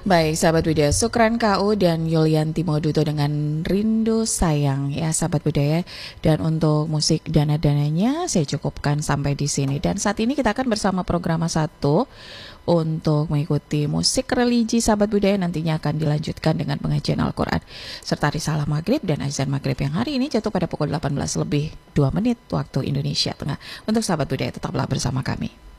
Baik, sahabat budaya, Sukran KU dan Yulianti Moduto dengan Rindu Sayang ya, sahabat budaya. Dan untuk musik dana-dananya saya cukupkan sampai di sini. Dan saat ini kita akan bersama program satu untuk mengikuti musik religi, sahabat budaya. Nantinya akan dilanjutkan dengan pengajian Al-Quran serta risalah maghrib dan azan maghrib yang hari ini jatuh pada pukul 18 lebih 2 menit waktu Indonesia Tengah. Untuk sahabat budaya tetaplah bersama kami.